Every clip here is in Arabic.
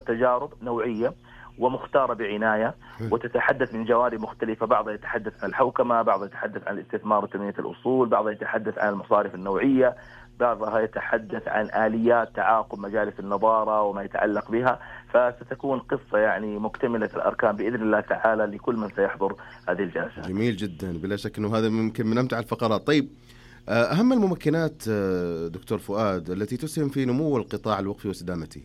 تجارب نوعية ومختارة بعناية، وتتحدث من جوانب مختلفة. بعضها يتحدث عن الحوكمة، بعضها يتحدث عن الاستثمار وتنمية الأصول، بعضها يتحدث عن المصارف النوعية، بعضها يتحدث عن آليات تعاقب مجالس النظارة وما يتعلق بها. فستكون قصة يعني مكتملة الأركان بإذن الله تعالى لكل من سيحضر هذه الجلسة. جميل جدا، بلا شك أنه هذا ممكن من أمتع الفقرات. طيب، أهم الممكنات دكتور فؤاد التي تسهم في نمو القطاع الوقفي واستدامته؟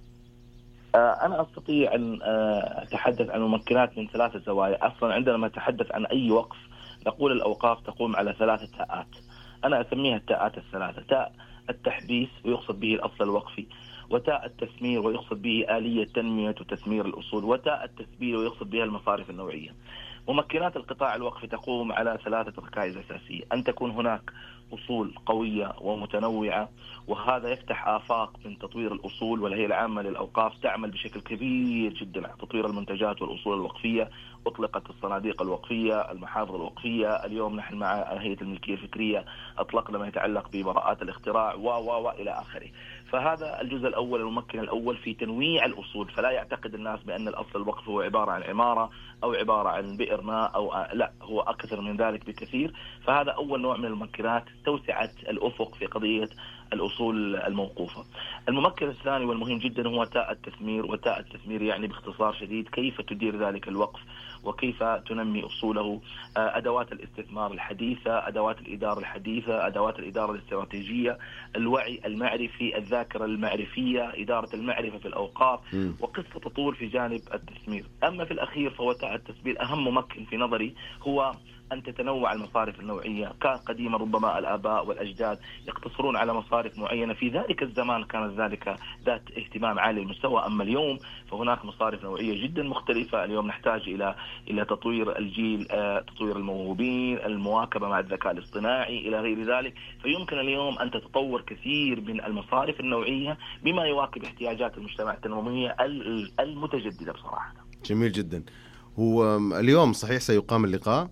أنا أستطيع أن أتحدث عن ممكنات من ثلاثة زوايا. أصلا عندما نتحدث عن أي وقف نقول الأوقاف تقوم على ثلاثة تاءات، أنا أسميها التاءات الثلاثة: تاء التحبيس ويقصد به الأصل الوقفي، وتاء التثمير ويقصد به آلية تنمية وتثمير الأصول، وتاء التثبيت ويقصد بها المصارف النوعية. ممكنات القطاع الوقفي تقوم على ثلاثة ركائز أساسية: أن تكون هناك أصول قوية ومتنوعة، وهذا يفتح آفاق من تطوير الأصول، والهيئة العامة للأوقاف تعمل بشكل كبير جدا على تطوير المنتجات والأصول الوقفية. أطلقت الصناديق الوقفية، المحافظ الوقفية، اليوم نحن مع هيئة الملكية الفكرية أطلقنا ما يتعلق ببراءات الاختراع وإلى آخره. فهذا الجزء الأول، الممكن الأول في تنويع الأصول. فلا يعتقد الناس بأن الأصل الوقف هو عبارة عن عمارة أو عبارة عن بئر ماء لا، هو أكثر من ذلك بكثير. فهذا أول نوع من الممكنات، توسعة الأفق في قضية الأصول الموقوفة. الممكن الثاني والمهم جدا هو تاء التثمير، وتاء التثمير يعني باختصار شديد كيف تدير ذلك الوقف وكيف تنمي أصوله. أدوات الاستثمار الحديثة، أدوات الإدارة الحديثة، أدوات الإدارة الاستراتيجية، الوعي المعرفي، الذاكرة المعرفية، إدارة المعرفة في الأوقاف، وقصة تطول في جانب التثمير. أما في الأخير فهو تاء التثبيت. أهم ممكن في نظري هو أن تتنوع المصارف النوعية. كان قديما ربما الآباء والأجداد يقتصرون على مصارف معينة، في ذلك الزمان كانت ذلك ذات اهتمام عالي المستوى. أما اليوم فهناك مصارف نوعية جدا مختلفة. اليوم نحتاج إلى تطوير الجيل، تطوير الموهوبين، المواكبة مع الذكاء الاصطناعي إلى غير ذلك. فيمكن اليوم أن تتطور كثير من المصارف النوعية بما يواكب احتياجات المجتمع التنموية المتجددة بصراحة. جميل جدا. هو اليوم صحيح سيقام اللقاء؟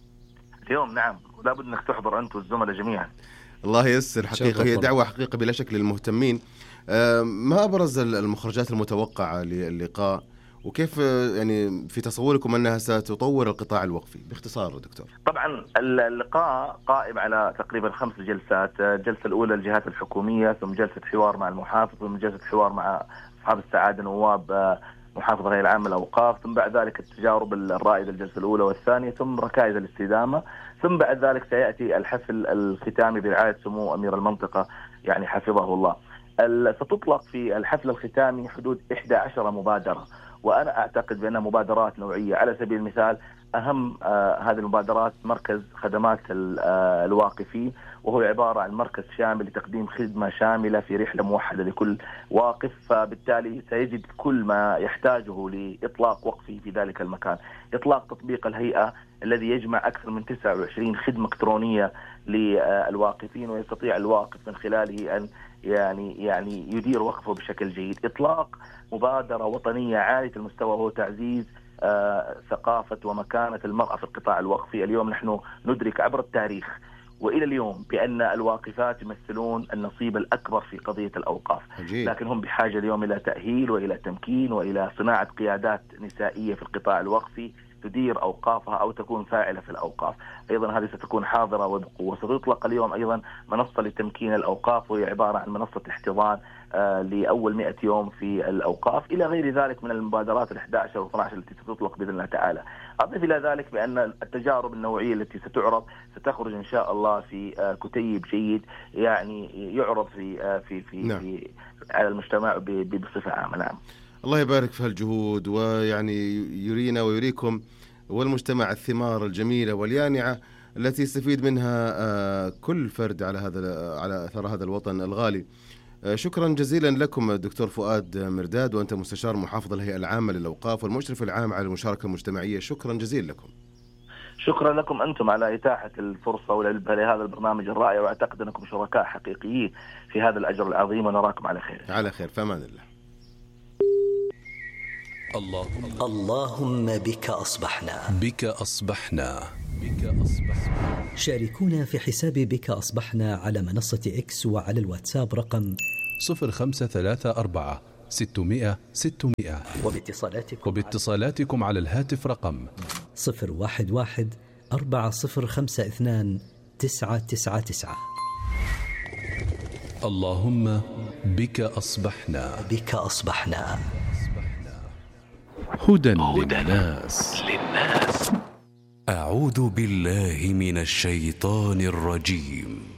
اليوم نعم، ولا بد انك تحضر انت والزملاء جميعا. الله ييسر. حقيقة هي دعوة حقيقة بلا شك للمهتمين. ما أبرز المخرجات المتوقعة للقاء، وكيف يعني في تصوركم أنها ستطور القطاع الوقفي باختصار دكتور؟ طبعا اللقاء قائم على تقريبا 5 جلسات. الجلسة الأولى الجهات الحكومية، ثم جلسة حوار مع المحافظ، ثم جلسة حوار مع أصحاب السعادة نواب محافظة الهيئة العامة للأوقاف، ثم بعد ذلك التجارب الرائدة الجلسة الأولى والثانية، ثم ركائز الاستدامة، ثم بعد ذلك سيأتي الحفل الختامي برعاية سمو أمير المنطقة يعني حفظه الله. ستطلق في الحفل الختامي حدود 11 مبادرة، وأنا أعتقد بأنها مبادرات نوعية. على سبيل المثال أهم هذه المبادرات مركز خدمات الواقفين، وهو عبارة عن مركز شامل لتقديم خدمة شاملة في رحلة موحدة لكل واقف، فبالتالي سيجد كل ما يحتاجه لإطلاق وقفه في ذلك المكان. إطلاق تطبيق الهيئة الذي يجمع أكثر من 29 خدمة إلكترونية للواقفين، ويستطيع الواقف من خلاله أن يعني يدير وقفه بشكل جيد. إطلاق مبادرة وطنية عالية المستوى وهو تعزيز ثقافة ومكانة المرأة في القطاع الوقفي. اليوم نحن ندرك عبر التاريخ وإلى اليوم بأن الواقفات يمثلون النصيب الأكبر في قضية الأوقاف، لكن هم بحاجة اليوم إلى تأهيل وإلى تمكين وإلى صناعة قيادات نسائية في القطاع الوقفي تدير أوقافها أو تكون فاعلة في الأوقاف. أيضا هذه ستكون حاضرة وبقوة. ستطلق اليوم أيضا منصة لتمكين الأوقاف، وهي عبارة عن منصة احتضان لأول 100 يوم في الأوقاف، إلى غير ذلك من المبادرات 11 و 12 التي ستطلق بإذن الله تعالى. أضيف إلى ذلك بأن التجارب النوعية التي ستعرض ستخرج إن شاء الله في كتيب جيد يعني يعرض في على المجتمع بصفة عامة. نعم. الله يبارك في هالجهود، ويعني يرينا ويريكم والمجتمع الثمار الجميلة واليانعة التي يستفيد منها كل فرد على أثر هذا الوطن الغالي. شكرا جزيلا لكم دكتور فؤاد مرداد، وأنت مستشار محافظ الهيئة العامة للأوقاف والمشرف العام على المشاركة المجتمعية. شكرا جزيلا لكم. شكرا لكم أنتم على إتاحة الفرصة ولهذا البرنامج الرائع، وأعتقد أنكم شركاء حقيقيين في هذا الأجر العظيم، ونراكم على خير. على خير، فأمان الله. اللهم بك أصبحنا. شاركونا في حساب بك أصبحنا على منصة إكس وعلى الواتساب رقم 0534 600 600. وباتصالاتكم على الهاتف رقم 011 4052 999. اللهم بك أصبحنا. بك أصبحنا. هدى للناس. أعوذ بالله من الشيطان الرجيم.